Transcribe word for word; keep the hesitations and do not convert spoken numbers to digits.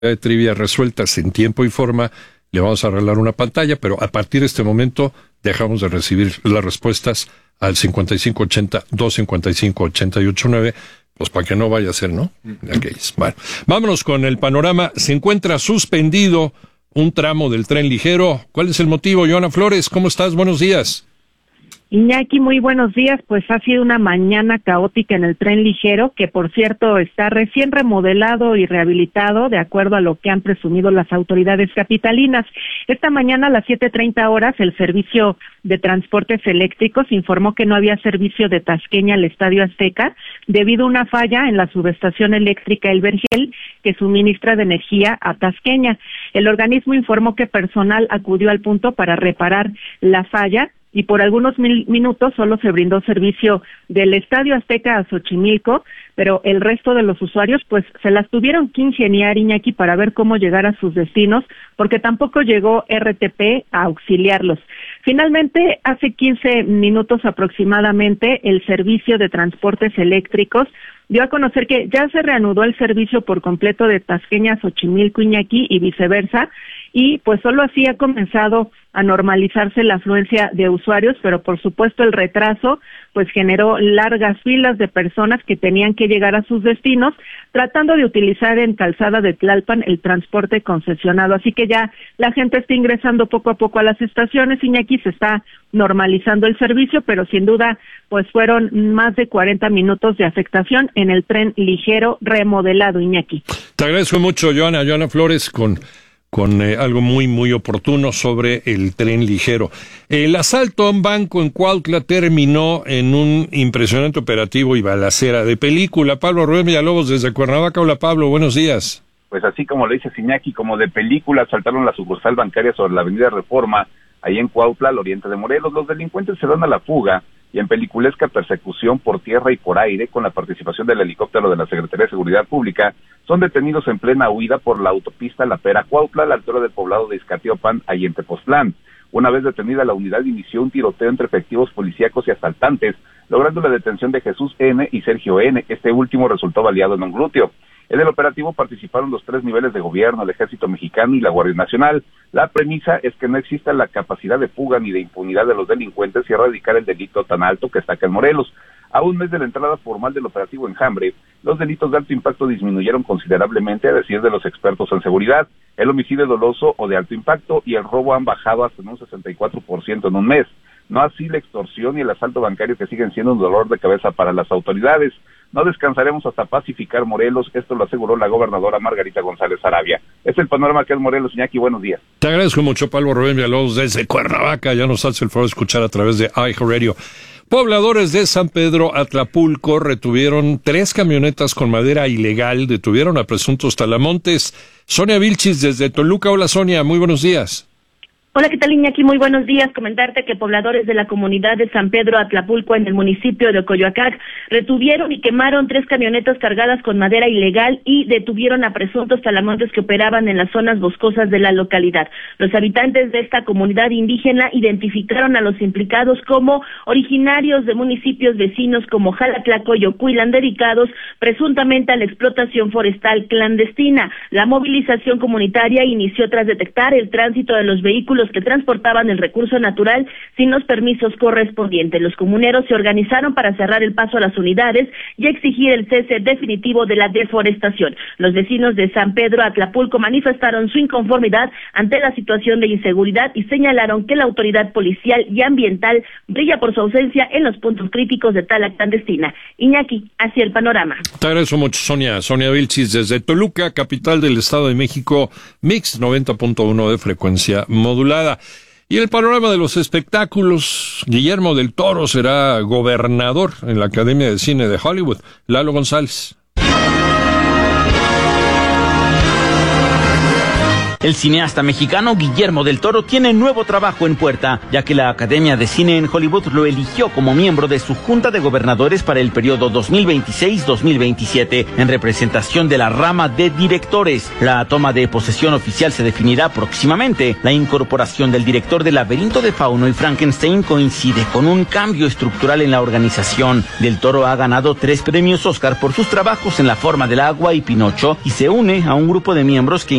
de trivia resueltas en tiempo y forma, le vamos a arreglar una pantalla, pero a partir de este momento dejamos de recibir las respuestas al cincuenta y cinco ochenta, dos cincuenta y cinco ochenta y ocho nueve, pues para que no vaya a ser, ¿no? Aquellos. Bueno, vámonos con el panorama. Se encuentra suspendido un tramo del tren ligero. ¿Cuál es el motivo? Joana Flores, ¿cómo estás? Buenos días. Iñaki, muy buenos días. Pues ha sido una mañana caótica en el tren ligero, que por cierto está recién remodelado y rehabilitado, de acuerdo a lo que han presumido las autoridades capitalinas. Esta mañana a las siete treinta horas, el Servicio de Transportes Eléctricos informó que no había servicio de Tasqueña al Estadio Azteca debido a una falla en la subestación eléctrica El Vergel, que suministra de energía a Tasqueña. El organismo informó que personal acudió al punto para reparar la falla, y por algunos mil minutos solo se brindó servicio del Estadio Azteca a Xochimilco, pero el resto de los usuarios pues se las tuvieron que ingeniar, Iñaki, para ver cómo llegar a sus destinos, porque tampoco llegó R T P a auxiliarlos. Finalmente, hace quince minutos aproximadamente, el Servicio de Transportes Eléctricos dio a conocer que ya se reanudó el servicio por completo de Tasqueña a Xochimilco, Iñaki, y viceversa, y pues solo así ha comenzado a normalizarse la afluencia de usuarios, pero por supuesto el retraso pues generó largas filas de personas que tenían que llegar a sus destinos, tratando de utilizar en Calzada de Tlalpan el transporte concesionado. Así que ya la gente está ingresando poco a poco a las estaciones, Iñaki, se está normalizando el servicio, pero sin duda pues fueron más de cuarenta minutos de afectación en el tren ligero remodelado, Iñaki. Te agradezco mucho, Joana, Joana Flores, con... con eh, algo muy, muy oportuno sobre el tren ligero. El asalto a un banco en Cuautla terminó en un impresionante operativo y balacera de película. Pablo Rubén Villalobos desde Cuernavaca. Hola, Pablo, buenos días. Pues así como le dice Iñaki, como de película, asaltaron la sucursal bancaria sobre la avenida Reforma, ahí en Cuautla, al oriente de Morelos. Los delincuentes se dan a la fuga y en peliculesca persecución por tierra y por aire, con la participación del helicóptero de la Secretaría de Seguridad Pública, son detenidos en plena huida por la autopista La Pera-Cuautla, a la altura del poblado de Izcatiopan, ahí en Tepoztlán. Una vez detenida, la unidad inició un tiroteo entre efectivos policíacos y asaltantes, logrando la detención de Jesús N. y Sergio N. Este último resultó baleado en un glúteo. En el operativo participaron los tres niveles de gobierno, el Ejército Mexicano y la Guardia Nacional. La premisa es que no exista la capacidad de fuga ni de impunidad de los delincuentes y erradicar el delito tan alto que está acá en Morelos. A un mes de la entrada formal del operativo Enjambre, los delitos de alto impacto disminuyeron considerablemente, a decir de los expertos en seguridad. El homicidio doloso o de alto impacto y el robo han bajado hasta en un sesenta y cuatro por ciento en un mes. No así la extorsión y el asalto bancario, que siguen siendo un dolor de cabeza para las autoridades. No descansaremos hasta pacificar Morelos, esto lo aseguró la gobernadora Margarita González Arabia. Es el panorama que es Morelos, Iñaki, buenos días. Te agradezco mucho, Pablo Rubén Villalobos desde Cuernavaca, ya nos hace el favor de escuchar a través de iHeartRadio. Pobladores de San Pedro Atlapulco retuvieron tres camionetas con madera ilegal, detuvieron a presuntos talamontes. Sonia Vilchis desde Toluca. Hola, Sonia, muy buenos días. Hola, ¿qué tal, Iñaki? Muy buenos días. Comentarte que pobladores de la comunidad de San Pedro Atlapulco, en el municipio de Coyoacán, retuvieron y quemaron tres camionetas cargadas con madera ilegal y detuvieron a presuntos talamontes que operaban en las zonas boscosas de la localidad. Los habitantes de esta comunidad indígena identificaron a los implicados como originarios de municipios vecinos como Jalatlaco y Ocuilan, dedicados presuntamente a la explotación forestal clandestina. La movilización comunitaria inició tras detectar el tránsito de los vehículos que transportaban el recurso natural sin los permisos correspondientes. Los comuneros se organizaron para cerrar el paso a las unidades y exigir el cese definitivo de la deforestación. Los vecinos de San Pedro Atlapulco manifestaron su inconformidad ante la situación de inseguridad y señalaron que la autoridad policial y ambiental brilla por su ausencia en los puntos críticos de tala clandestina. Iñaki, hacia el panorama. Te agradezco mucho, Sonia. Sonia Vilchis desde Toluca, capital del Estado de México, Mix noventa punto uno de frecuencia modulada. Y el panorama de los espectáculos, Guillermo del Toro será gobernador en la Academia de Cine de Hollywood. Lalo González. El cineasta mexicano Guillermo del Toro tiene nuevo trabajo en puerta, ya que la Academia de Cine en Hollywood lo eligió como miembro de su Junta de Gobernadores para el periodo dos mil veintiséis dos mil veintisiete, en representación de la rama de directores. La toma de posesión oficial se definirá próximamente. La incorporación del director de Laberinto de Fauno y Frankenstein coincide con un cambio estructural en la organización. Del Toro ha ganado tres premios Oscar por sus trabajos en La forma del agua y Pinocho, y se une a un grupo de miembros que